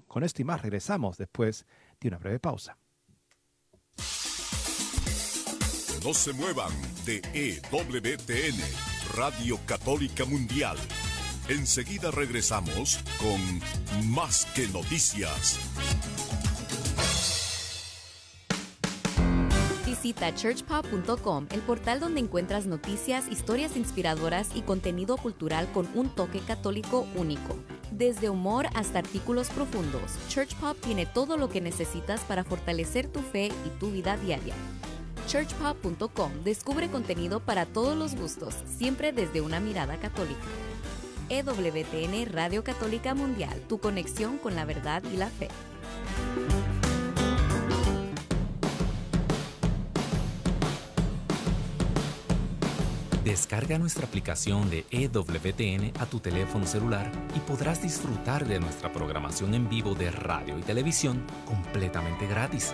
Con esto y más regresamos después de una breve pausa. No se muevan de EWTN, Radio Católica Mundial. Enseguida regresamos con Más que Noticias. Visita churchpop.com, el portal donde encuentras noticias, historias inspiradoras y contenido cultural con un toque católico único. Desde humor hasta artículos profundos, ChurchPop tiene todo lo que necesitas para fortalecer tu fe y tu vida diaria. churchpop.com descubre contenido para todos los gustos, siempre desde una mirada católica. EWTN Radio Católica Mundial, tu conexión con la verdad y la fe. Descarga nuestra aplicación de EWTN a tu teléfono celular y podrás disfrutar de nuestra programación en vivo de radio y televisión completamente gratis.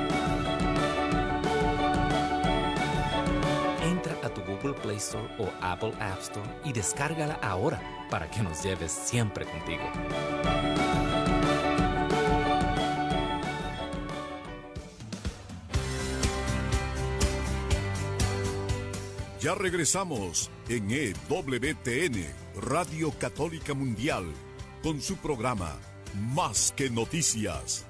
Entra a tu Google Play Store o Apple App Store y descárgala ahora para que nos lleves siempre contigo. Ya regresamos en EWTN, Radio Católica Mundial, con su programa Más que Noticias.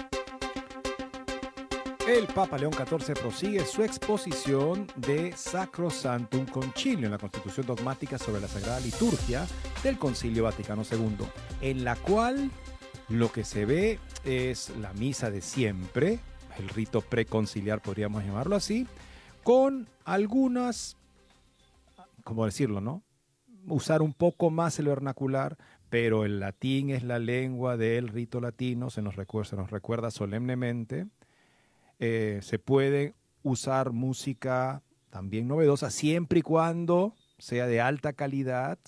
El Papa León XIV prosigue su exposición de Sacrosanctum Concilium, en la Constitución Dogmática sobre la Sagrada Liturgia del Concilio Vaticano II, en la cual lo que se ve es la misa de siempre, el rito preconciliar podríamos llamarlo así, con algunas, ¿cómo decirlo, no? Usar un poco más el vernacular, pero el latín es la lengua del rito latino, se nos recuerda solemnemente. Se puede usar música también novedosa, siempre y cuando sea de alta calidad.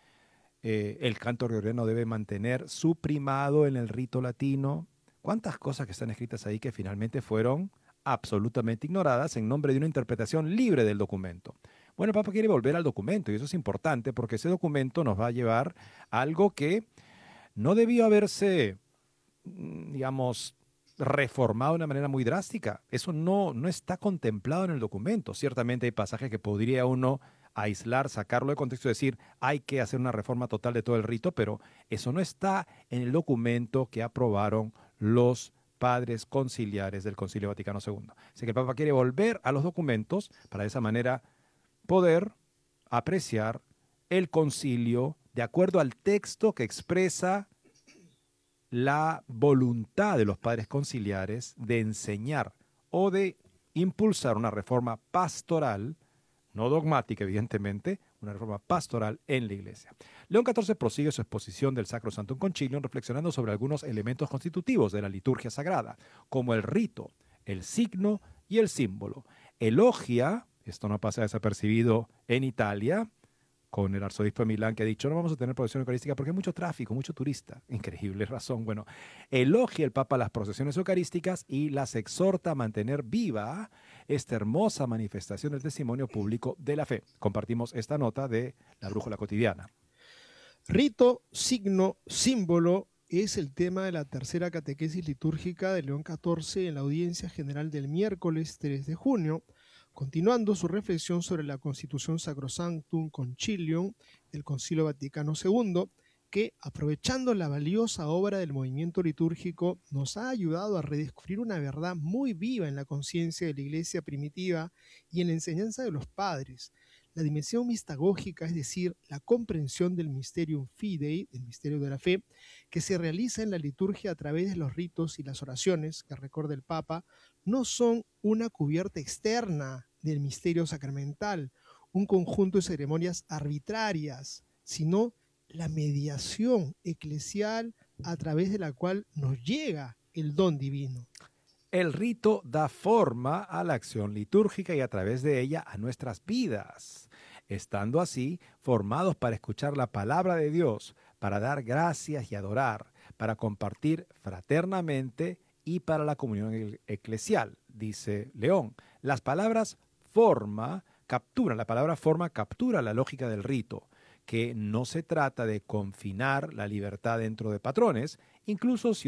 El canto gregoriano debe mantener su primado en el rito latino. ¿Cuántas cosas que están escritas ahí que finalmente fueron absolutamente ignoradas en nombre de una interpretación libre del documento? Bueno, el Papa quiere volver al documento y eso es importante porque ese documento nos va a llevar a algo que no debió haberse, digamos, reformado de una manera muy drástica. Eso no está contemplado en el documento. Ciertamente hay pasajes que podría uno aislar, sacarlo de contexto y decir hay que hacer una reforma total de todo el rito, pero eso no está en el documento que aprobaron los padres conciliares del Concilio Vaticano II. Así que el Papa quiere volver a los documentos para de esa manera poder apreciar el concilio de acuerdo al texto que expresa la voluntad de los padres conciliares de enseñar o de impulsar una reforma pastoral, no dogmática evidentemente, una reforma pastoral en la Iglesia. León XIV prosigue su exposición del Sacrosanctum Concilium reflexionando sobre algunos elementos constitutivos de la liturgia sagrada, como el rito, el signo y el símbolo. Elogia, esto no pasa desapercibido en Italia, con el arzobispo de Milán que ha dicho no vamos a tener procesión eucarística porque hay mucho tráfico, mucho turista. Increíble razón. Bueno, elogia el Papa las procesiones eucarísticas y las exhorta a mantener viva esta hermosa manifestación del testimonio público de la fe. Compartimos esta nota de La Brújula Cotidiana. Rito, signo, símbolo es el tema de la tercera catequesis litúrgica de León XIV en la audiencia general del miércoles 3 de junio, continuando su reflexión sobre la Constitución Sacrosanctum Concilium del Concilio Vaticano II, que, aprovechando la valiosa obra del movimiento litúrgico, nos ha ayudado a redescubrir una verdad muy viva en la conciencia de la Iglesia primitiva y en la enseñanza de los padres. La dimensión mistagógica, es decir, la comprensión del Mysterium Fidei, del misterio de la fe, que se realiza en la liturgia a través de los ritos y las oraciones, que recuerda el Papa, no son una cubierta externa del misterio sacramental, un conjunto de ceremonias arbitrarias, sino la mediación eclesial a través de la cual nos llega el don divino. El rito da forma a la acción litúrgica y a través de ella a nuestras vidas, estando así formados para escuchar la palabra de Dios, para dar gracias y adorar, para compartir fraternamente y para la comunión eclesial, dice León. Las palabras forma capturan, la palabra forma captura la lógica del rito, que no se trata de confinar la libertad dentro de patrones, incluso si